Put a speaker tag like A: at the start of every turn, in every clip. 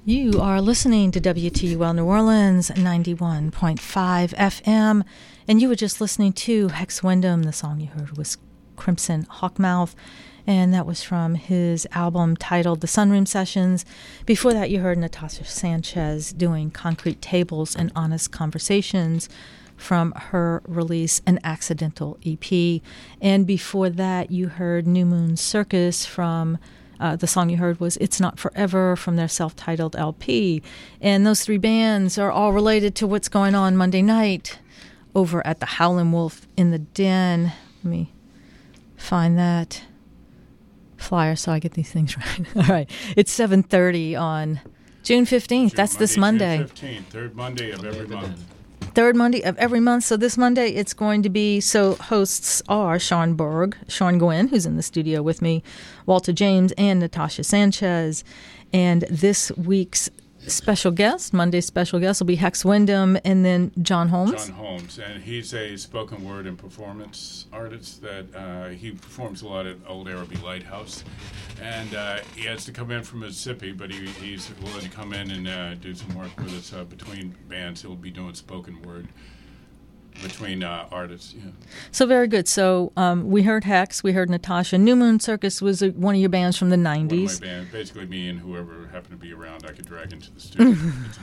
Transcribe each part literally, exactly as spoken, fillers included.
A: You are listening to W T U L New Orleans, ninety-one point five F M, and you were just listening to Hex Wyndham. The song you heard was Crimson Hawkmouth, and that was from his album titled The Sunroom Sessions. Before that, you heard Natasha Sanchez doing Concrete Tables and Honest Conversations from her release, An Accidental E P. And before that, you heard New Moon Circus from... Uh, the song you heard was It's Not Forever from their self-titled L P. And those three bands are all related to what's going on Monday night over at the Howlin' Wolf in the Den. Let me find that flyer so I get these things right. All right. It's seven thirty on June fifteenth.
B: June
A: That's
B: Monday,
A: this Monday.
B: June fifteenth, third Monday of every month.
A: Third Monday of every month. So this Monday it's going to be, so hosts are Sean Berg, Sean Gwynn, who's in the studio with me, Walter James, and Natasha Sanchez. And this week's special guest, Monday's special guest, will be Hex Wyndham and then John Holmes.
B: John Holmes, and he's a spoken word and performance artist that uh, he performs a lot at Old Araby Lighthouse. And uh, he has to come in from Mississippi, but he, he's willing to come in and uh, do some work with us uh, between bands. He'll be doing spoken word between uh, artists. Yeah.
A: So very good. So um, we heard Hex, we heard Natasha. New Moon Circus was a, one of your bands from the nineties.
B: One of my bands, basically me and whoever happened to be around I could drag into the studio.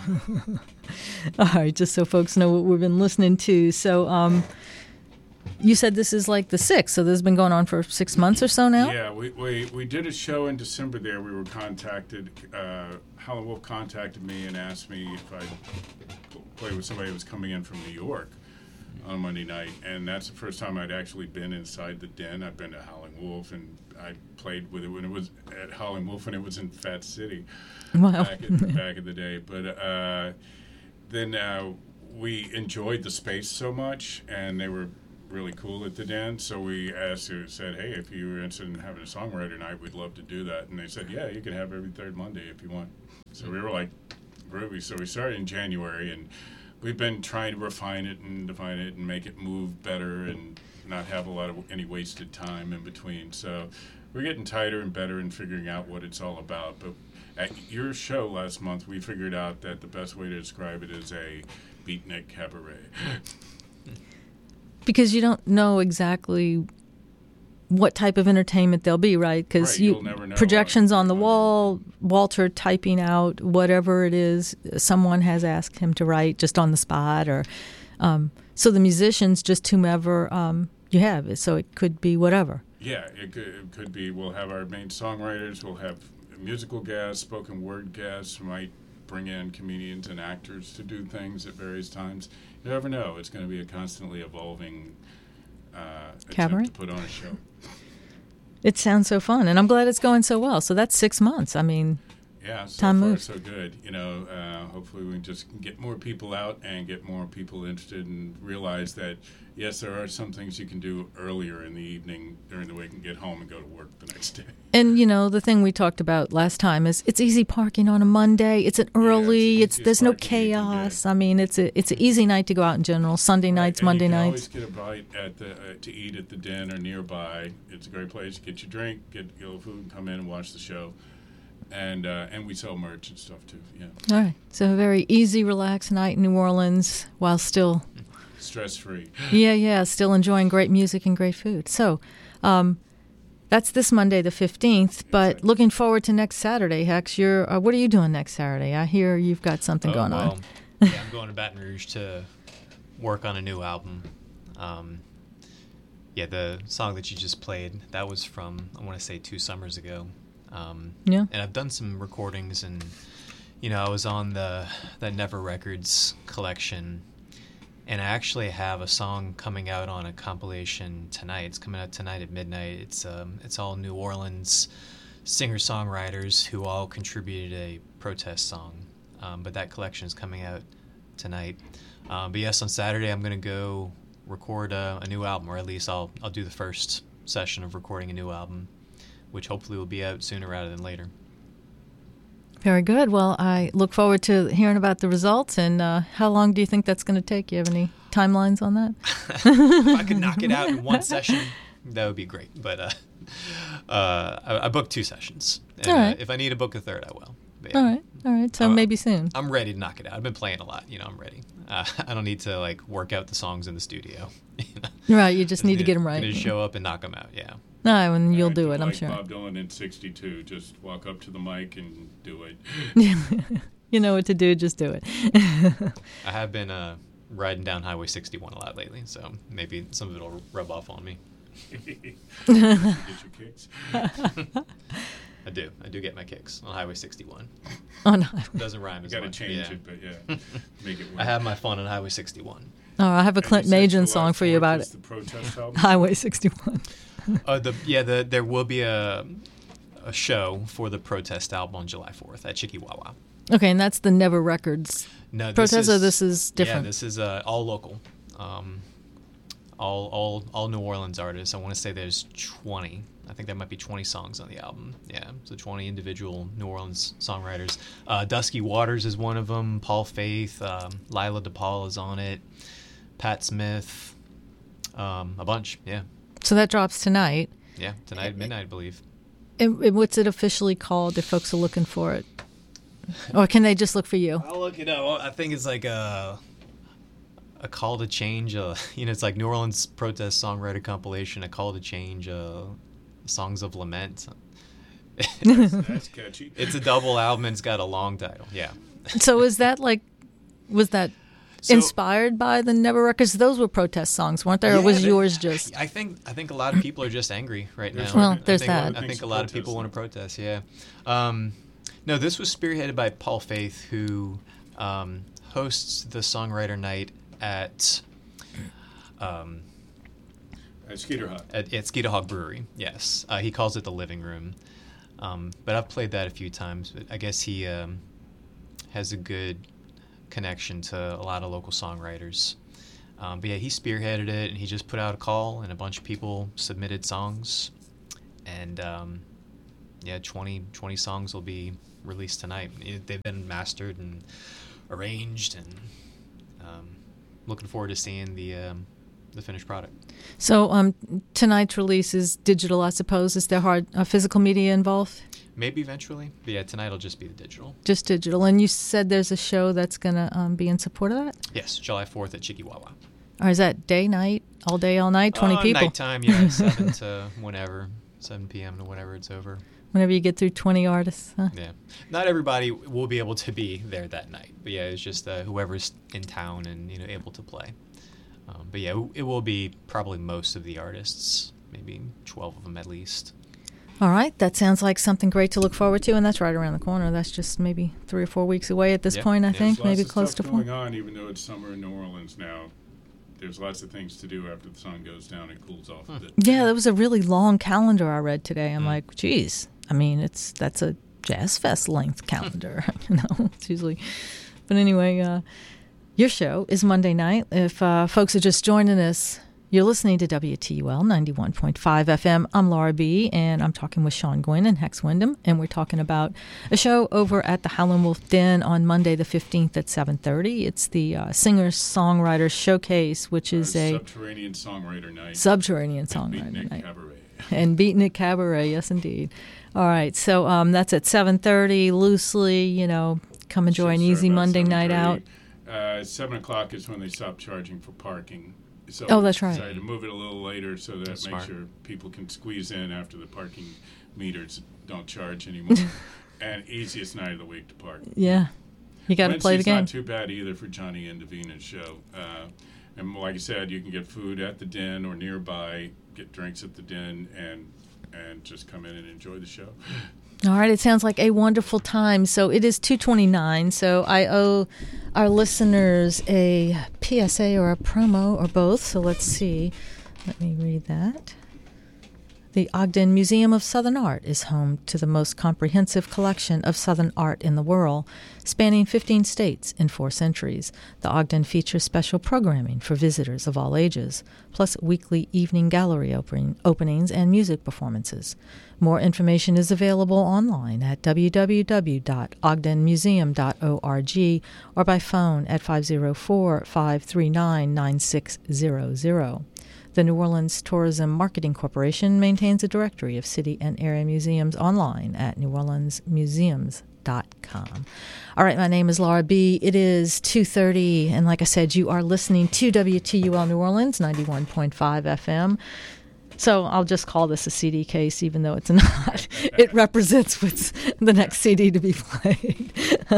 A: All right, just so folks know what we've been listening to. So um, you said this is like the sixth, so this has been going on for six months or so now?
B: Yeah, we, we, we did a show in December there. We were contacted, uh, Howlin' Wolf contacted me and asked me if I'd play with somebody who was coming in from New York on Monday night, and that's the first time I'd actually been inside the Den. I've been to Howlin' Wolf, and I played with it when it was at Howlin' Wolf when it was in Fat City
A: Wow.
B: back, in, back in the day. But uh, then uh, we enjoyed the space so much, and they were really cool at the Den, so we asked, who said, hey, if you were interested in having a songwriter night, we'd love to do that. And they said, yeah, you can have every third Monday if you want. So we were like, groovy. So we started in January, and we've been trying to refine it and define it and make it move better and not have a lot of any wasted time in between. So we're getting tighter and better and figuring out what it's all about. But at your show last month, we figured out that the best way to describe it is a beatnik cabaret.
A: Because you don't know exactly what type of entertainment there'll be, right? Because
B: right,
A: you
B: you'll never know
A: projections
B: uh,
A: on the wall, Walter typing out whatever it is someone has asked him to write just on the spot, or um, so the musicians just whomever um, you have. So it could be whatever.
B: Yeah, it could, it could be. We'll have our main songwriters. We'll have musical guests, spoken word guests. We might bring in comedians and actors to do things at various times. You never know. It's going to be a constantly evolving uh,
A: Cabaret?
B: attempt to put on a show.
A: It sounds so fun, and I'm glad it's going so well. So that's six months. I mean,
B: yeah, so
A: time
B: far
A: moves.
B: so good. You know, uh, hopefully we can just get more people out and get more people interested and realize that, yes, there are some things you can do earlier in the evening during the week and get home and go to work the next day.
A: And, you know, the thing we talked about last time is it's easy parking on a Monday. It's an early.
B: Yeah,
A: it's,
B: it's the
A: there's no
B: easiest parking you can
A: chaos.
B: get.
A: I mean, it's a it's an easy night to go out in general. Sunday nights,
B: And
A: Monday
B: you can
A: nights.
B: always get a bite at the uh, to eat at the Den or nearby. It's a great place. Get your drink, get your food, come in and watch the show, and uh, and we sell merch and stuff too. Yeah,
A: All right. So a very easy, relaxed night in New Orleans while still,
B: stress free.
A: yeah, yeah, still enjoying great music and great food. So, um, that's this Monday, the fifteenth. But
B: Exactly.
A: looking forward to next Saturday, Hex. You're uh, what are you doing next Saturday? I hear you've got something
C: Oh,
A: going
C: well,
A: on.
C: yeah, I'm going to Baton Rouge to work on a new album. Um, yeah, the song that you just played, that was from, I want to say, two summers ago. Um,
A: Yeah.
C: And I've done some recordings, and, you know, I was on the that Never Records collection, and I actually have a song coming out on a compilation tonight. It's coming out tonight at midnight. It's um, it's all New Orleans singer-songwriters who all contributed a protest song. Um, but that collection is coming out tonight. Um, but yes, on Saturday I'm going to go record a, a new album, or at least I'll I'll do the first session of recording a new album, which hopefully will be out sooner rather than later.
A: Very good. Well, I look forward to hearing about the results. And uh, how long do you think that's going to take? You have any timelines on that?
C: If I could knock it out in one session, that would be great. But uh, uh, I, I booked two sessions. And,
A: All right.
C: uh, if I need to book a third, I will. But yeah.
A: All right. All right, so
C: Uh,
A: maybe soon.
C: I'm ready to knock it out. I've been playing a lot. You know, I'm ready. Uh, I don't need to like work out the songs in the studio. You know?
A: Right, you just need to get them right.
C: Just show up and knock them out. Yeah.
A: No, and you'll
B: I
A: do
B: do
A: it, I'm
B: like
A: sure.
B: Bob Dylan in sixty-two. Just walk up to the mic and do it.
A: You know what to do, just do it.
C: I have been uh, riding down Highway sixty-one a lot lately, so maybe some of it will rub off on me.
B: Get your kicks.
C: I do. I do get my kicks on Highway sixty-one.
A: Oh, no.
C: It doesn't rhyme
B: You
C: as
B: got to
C: much.
B: change
C: yeah.
B: it, but yeah, make it work.
C: I have my fun on Highway sixty-one.
A: Oh, I have a
B: And
A: Clint
B: you said
A: Majan
B: July
A: song for you
B: fourth
A: about
B: is
A: it.
B: The protest album.
A: Highway sixty-one.
C: Uh, the yeah, the there will be a a show for the protest album on July fourth at Chikiwawa.
A: Okay, and that's the Never Records
C: No, this
A: protest,
C: is,
A: or this is different?
C: Yeah, this is uh, all local, um, all all all New Orleans artists. I want to say there's twenty. I think there might be twenty songs on the album. Yeah, so twenty individual New Orleans songwriters. Uh, Dusky Waters is one of them. Paul Faith, um, Lila DePaul is on it. Pat Smith, um, a bunch. Yeah,
A: So that drops tonight.
C: yeah, tonight at midnight, I believe.
A: And, and what's it officially called if folks are looking for it? Or can they just look for you?
C: I'll look it up. I think it's like a a call to change. Uh, you know, it's like New Orleans protest songwriter compilation. A call to change. Uh, songs of lament.
B: That's, that's catchy.
C: It's a double album and it's got a long title. Yeah.
A: So is that like, was that
C: So-
A: inspired by the Never Records? Those were protest songs, weren't there? Or
C: Yeah,
A: was
C: they-
A: yours just?
C: I think I think a lot of people are just angry right now.
B: There's
A: Well,
C: I
A: there's
C: think,
A: that.
C: I think a lot of people want to protest. Yeah. Um, no, this was spearheaded by Paul Faith, who um, hosts the songwriter night at um,
B: At Skeeter Hut.
C: at, at Skeeter Hawk Brewery. Yes, uh, he calls it the living room. Um, but I've played that a few times. But I guess he um, has a good connection to a lot of local songwriters. Um, but yeah, he spearheaded it, and he just put out a call, and a bunch of people submitted songs, and um, yeah, twenty, twenty songs will be released tonight. They've been mastered and arranged, and um, looking forward to seeing the um, the finished product.
A: So um, tonight's release is digital, I suppose. Is there hard uh, physical media involved?
C: Maybe eventually, but yeah, tonight will just be the digital.
A: Just digital. And you said there's a show that's going to um, be in support of that?
C: Yes, July fourth at Chikiwawa.
A: Or is that day, night, all day, all night, twenty
C: uh,
A: people?
C: Nighttime, yeah, seven to whenever, seven p.m. to whenever it's over.
A: Whenever you get through twenty artists. Huh?
C: Yeah, not everybody will be able to be there that night, but yeah, it's just uh, whoever's in town and you know able to play. Um, but yeah, it will be probably most of the artists, maybe twelve of them at least.
A: All right, that sounds like something great to look forward to, and that's right around the corner. That's just maybe three or four weeks away at this
C: Yeah,
A: point, I
C: yeah.
A: think,
B: There's
A: maybe
B: lots of
A: close to
B: stuff
A: four.
B: going on, even though it's summer in New Orleans now. There's lots of things to do after the sun goes down and cools off a bit.
A: Yeah, that was a really long calendar I read today. I'm
C: Mm.
A: like, geez, I mean, it's that's a Jazz Fest length calendar, you know. It's usually, but anyway, uh, your show is Monday night. If uh, folks are just joining us, you're listening to W T U L ninety-one point five F M. I'm Laura B., and I'm talking with Sean Gwynn and Hex Wyndham, and we're talking about a show over at the Howlin' Wolf Den on Monday the fifteenth at seven thirty. It's the uh, Singer-Songwriter Showcase, which is
B: Uh,
A: a
B: Subterranean Songwriter Night.
A: Subterranean
B: and
A: Songwriter
B: Beatnik
A: Night.
B: Cabaret.
A: And Beatnik Cabaret, yes, indeed. All right, so um, that's at seven thirty, loosely, you know, come enjoy
B: Should
A: an
B: start
A: easy
B: about
A: Monday night out.
B: seven thirty. Uh, seven o'clock is when they stop charging for parking. So
A: Oh, that's right.
B: Decided to move it a little later so that
C: That's
B: makes
C: smart.
B: sure people can squeeze in after the parking meters don't charge anymore. And easiest night of the week to park.
A: Yeah, you got to play the
B: Wednesday's
A: game.
B: not too bad either for Johnny and Davina's show. Uh, and like I said, you can get food at the Den or nearby, get drinks at the Den, and and just come in and enjoy the show.
A: All right, it sounds like a wonderful time. So it is two twenty-nine, so I owe our listeners a P S A or a promo or both. So let's see. Let me read that. The Ogden Museum of Southern Art is home to the most comprehensive collection of Southern art in the world, spanning fifteen states in four centuries. The Ogden features special programming for visitors of all ages, plus weekly evening gallery opening, openings and music performances. More information is available online at w w w dot ogden museum dot org or by phone at five oh four, five three nine, nine six zero zero. The New Orleans Tourism Marketing Corporation maintains a directory of city and area museums online at new orleans museums dot com. All right, my name is Laura B. It is two thirty, and like I said, you are listening to W T U L New Orleans, ninety-one point five F M. So I'll just call this a C D case, even though it's not. It represents what's the next C D to be played.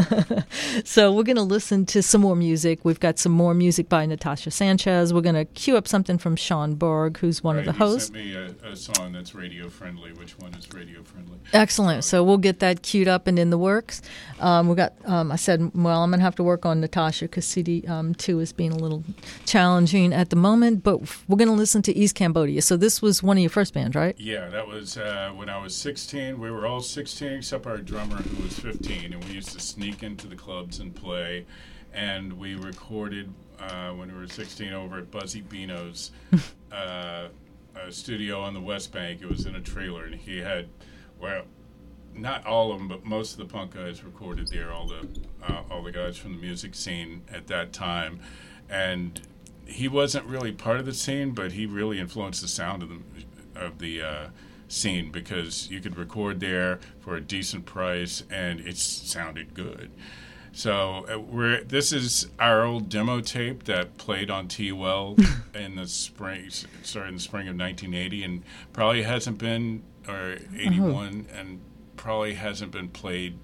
A: So we're going to listen to some more music. We've got some more music by Natasha Sanchez. We're going to cue up something from Sean Berg, who's one
B: right,
A: of the hosts.
B: You sent me a, a song that's radio friendly. Which one is radio friendly?
A: Excellent. So we'll get that queued up and in the works. Um, we got. Um, I said, well, I'm going to have to work on Natasha because C D um, two is being a little challenging at the moment. But we're going to listen to East Cambodia. So this was one of your first bands, right?
B: Yeah, that was uh, when I was sixteen. We were all sixteen except our drummer, who was fifteen, and we used to sneak into the clubs and play. And we recorded uh, when we were sixteen over at Buzzy Bino's uh, a studio on the West Bank. It was in a trailer, and he had, well, not all of them, but most of the punk guys recorded there. All the uh, all the guys from the music scene at that time, and he wasn't really part of the scene, but he really influenced the sound of the of the uh, scene because you could record there for a decent price, and it sounded good. So uh, we're this is our old demo tape that played on T-Well in the spring, started in the spring of nineteen eighty, and probably hasn't been, or eighty-one, uh-huh. and probably hasn't been played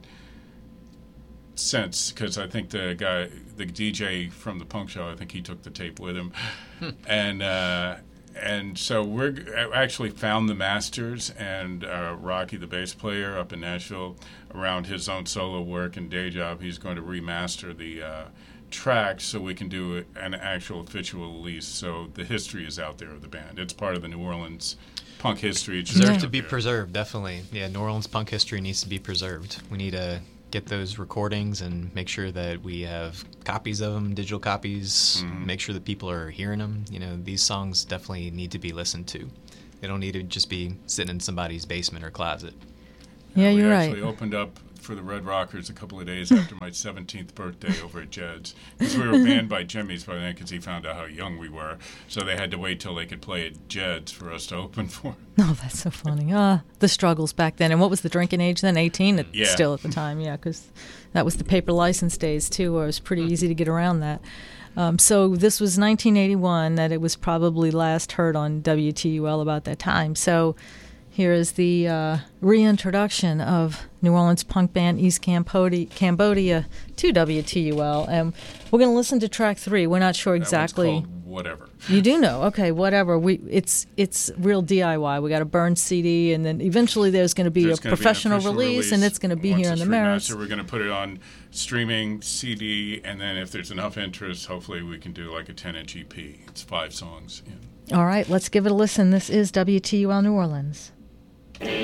B: since, because I think the guy, the D J from the punk show, I think he took the tape with him, and uh, and so we're I actually found the masters, and uh, Rocky, the bass player up in Nashville, around his own solo work and day job, he's going to remaster the uh, tracks so we can do an actual official release. So the history is out there of the band. It's part of the New Orleans punk history. It
C: deserves
A: yeah.
C: to be preserved, definitely. Yeah, New Orleans punk history needs to be preserved. We need to get those recordings and make sure that we have copies of them, digital copies, mm-hmm. make sure that people are hearing them. You know, these songs definitely need to be listened to. They don't need to just be sitting in somebody's basement or closet.
A: Yeah,
B: uh,
A: you're right.
B: We actually opened up for the Red Rockers a couple of days after my seventeenth birthday over at Jed's, because we were banned by Jimmy's by then because he found out how young we were. So they had to wait till they could play at Jed's for us to open for.
A: Oh, that's so funny. Ah, uh, the struggles back then. And what was the drinking age then? eighteen at,
B: yeah.
A: still at the time, yeah, because that was the paper license days, too, where it was pretty easy to get around that. Um, so this was nineteen eighty-one, that it was probably last heard on W T U L about that time. So here is the uh, reintroduction of New Orleans punk band East Cambodia, Cambodia to W T U L. And we're going to listen to track three. We're not sure exactly.
B: That one's called Whatever.
A: You do know. Okay, Whatever. We It's it's real D I Y. We got a burned C D, and then eventually there's going to be
B: there's
A: a professional release,
B: release,
A: and it's going to be
B: Once
A: here in the
B: remastered,
A: Merits.
B: We're going to put it on streaming C D, and then if there's enough interest, hopefully we can do like a ten-inch E P. It's five songs. Yeah.
A: All right, let's give it a listen. This is W T U L New Orleans.